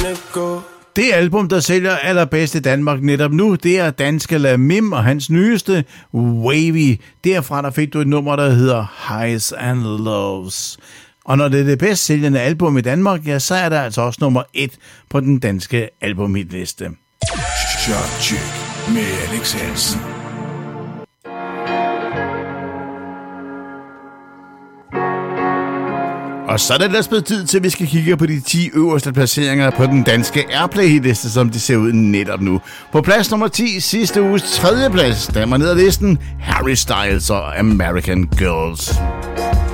Det album, der sælger allerbedst i Danmark netop nu, det er danske Lamim og hans nyeste, Wavy. Derfra der fik du et nummer, der hedder Highs and Lows. Og når det er det bedst sælgende album i Danmark, ja, så er der altså også nummer 1 på den danske albumhitliste. Shot Chick med Alex Hansen. Og så er det ellers blevet tid til, at vi skal kigge på de 10 øverste placeringer på den danske Airplay-hitliste, som de ser ud netop nu. På plads nummer 10, sidste uges 3. plads, der var ned ad listen, Harry Styles og American Girls.